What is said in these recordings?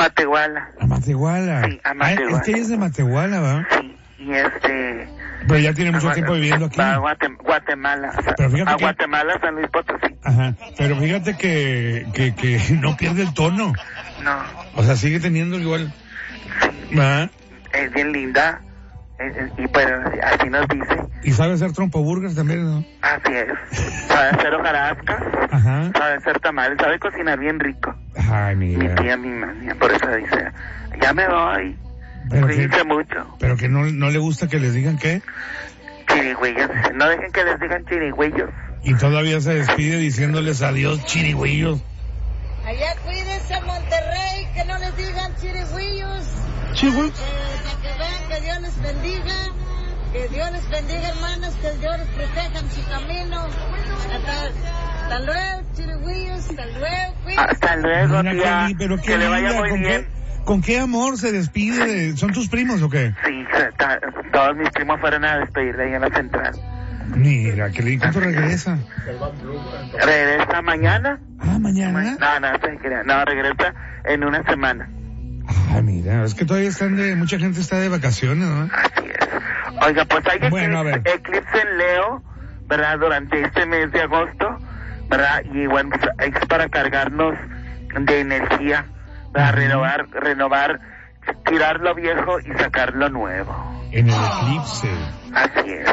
Matehuala. A Matehuala. Sí, a Matehuala. Es que ella es de Matehuala, ¿verdad? Sí, y Pero ya tiene mucho tiempo viviendo aquí. Va a Guatemala. Pero fíjate a que... Guatemala, San Luis Potosí. Ajá, pero fíjate que no pierde el tono. No. O sea, sigue teniendo igual. Sí. ¿Ah? Es bien linda. Y pues así nos dice. Y sabe hacer trompoburgers también, ¿no? Así es. Sabe hacer hojarascas. Ajá. Sabe hacer tamales. Sabe cocinar bien rico. Ay, Mi mira. tía, mi mami. Por eso dice, ya me voy. Cuídense mucho. Pero que no le gusta que les digan qué. Chirigüillos. No dejen que les digan chirigüillos. Y todavía se despide diciéndoles adiós, chirigüillos. Allá cuídense, Monterrey, que no les digan chirigüillos. Chirigüillos. Que vean que Dios les bendiga. Que Dios les bendiga, hermanos. Que Dios les proteja en su camino. Hasta luego, chirigüillos. Hasta luego, cuídense. Hasta luego, Mira, tía. Kelly, pero que le vaya muy bien. ¿Con qué amor se despide? ¿Son tus primos o qué? Sí, todos mis primos fueron a despedir de ahí en la central. Mira, Kelly, ¿cuánto regresa? ¿Regresa mañana? Ah, ¿mañana? No se crea. No, regresa en una semana. Ah, mira, es que todavía mucha gente está de vacaciones, ¿no? Así es. Oiga, pues hay eclipse en Leo, ¿verdad? Durante este mes de agosto, ¿verdad? Y bueno, pues, es para cargarnos de energía, para renovar, tirar lo viejo y sacar lo nuevo. En el eclipse. Así es.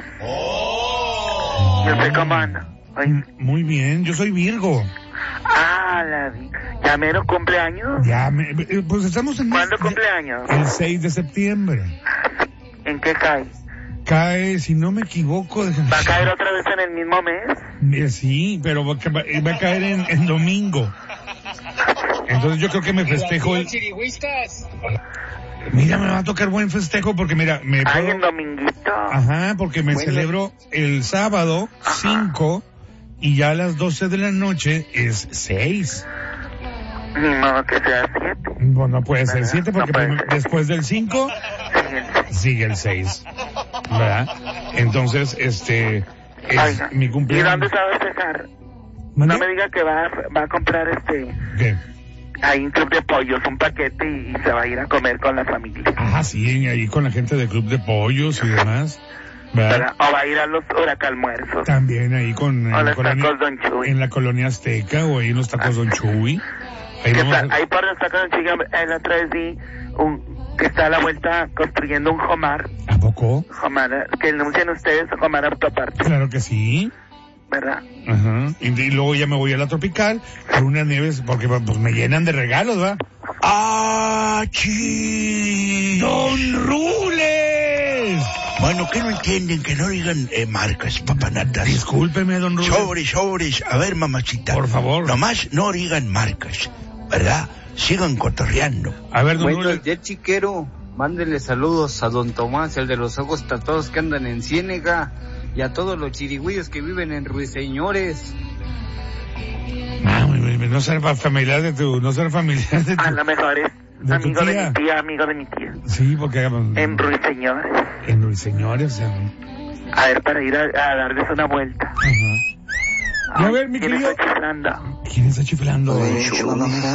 Yo sé cómo anda. Muy bien, yo soy Virgo. ¿Ya mero cumpleaños? Pues estamos en... ¿Cuándo cumpleaños? El 6 de septiembre. ¿En qué cae? Cae, si no me equivoco... ¿Va a caer otra vez en el mismo mes? Sí, pero va a caer en domingo. Entonces yo creo que me festejo el... Mira, me va a tocar buen festejo porque mira, en dominguito. Ajá, porque me celebro el sábado 5 y ya a las 12 de la noche es 6. Ni modo que sea 7. Bueno, no puede ser 7 porque después del 5 sigue el 6. ¿Verdad? Entonces, es mi cumpleaños. ¿Y dónde se va a festejar? No me diga que va a comprar ¿Qué? Hay un club de pollos, un paquete y se va a ir a comer con la familia. Ah, sí, ahí con la gente del club de pollos y demás. ¿Verdad? O va a ir a los huracalmuerzos. También ahí con los tacos Don Chuy. En la colonia Azteca o ahí en los tacos Don Chuy. Ahí por los tacos Don Chuy, la otra vez vi que está a la vuelta construyendo un Jomar. ¿A poco? Jomar, que anuncian ustedes Jomar Autopartes. Claro que sí. ¿Verdad? Ajá. Y luego ya me voy a la Tropical por unas nieves porque pues me llenan de regalos, ¿verdad? ¡Ah, chi! ¡Don Rules! Bueno, ¿qué no entienden? Que no digan marcas, papanatas. Discúlpeme, don Rules. Sobres. A ver, mamachita. Por favor. Nomás no digan marcas, ¿verdad? Sigan cotorreando. A ver, don Rules. Bueno, ya chiquero, mándele saludos a don Tomás, el de los ojos tatuados que andan en Ciénega. Y a todos los chirigüillos que viven en Ruiseñores. Ah, no ser familiar de tu... A lo mejor es amigo de mi tía. Sí, porque... En Ruiseñores. En Ruiseñores, A ver, para ir a darles una vuelta. Ajá. Y a ver, mi querido... ¿Quién está chiflando? Chula, mija.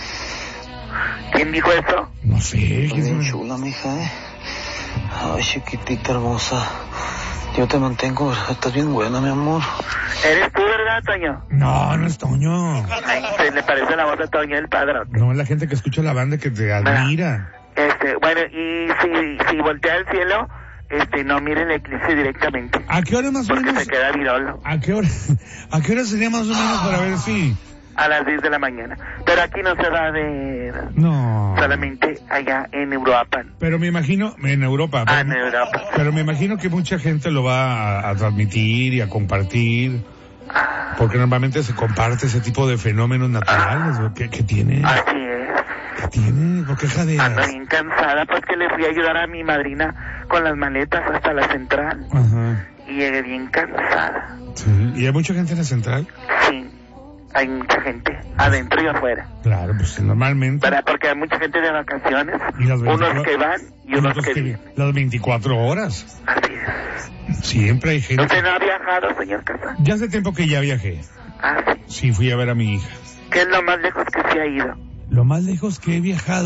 ¿Quién dijo eso? No sé. ¿Quién es chula, mija? Ay, chiquitita hermosa. Yo te mantengo, estás bien buena, mi amor. ¿Eres tú, verdad, Toño? No es Toño. Ay, se le parece la voz de Toño el Padre. No, es la gente que escucha la banda que te admira. Bueno, y si voltea al cielo, no mire el eclipse directamente. ¿A qué hora más o menos? Porque se queda virolo. ¿A qué hora sería más o menos para ver si...? A las 10 de la mañana. Pero aquí no se va a ver. No. Solamente allá en Europa. Pero me imagino, en Europa. En Europa. Pero me imagino que mucha gente lo va a transmitir y a compartir. Porque normalmente se comparte ese tipo de fenómenos naturales. ¿Qué tiene? Así es. ¿Qué tiene? ¿Por qué jadeas? Ando bien cansada porque le fui a ayudar a mi madrina con las maletas hasta la central. Ajá. Y llegué bien cansada. Sí. ¿Y hay mucha gente en la central? Sí. Hay mucha gente, adentro y afuera. Claro, pues normalmente. ¿Verdad? Porque hay mucha gente de vacaciones, unos que van y unos que vienen. Las 24 horas. Así es. Siempre hay gente. ¿Usted no ha viajado, señor Casa? Ya hace tiempo que ya viajé. Ah, sí. Sí, fui a ver a mi hija. ¿Qué es lo más lejos que se ha ido? Lo más lejos que he viajado.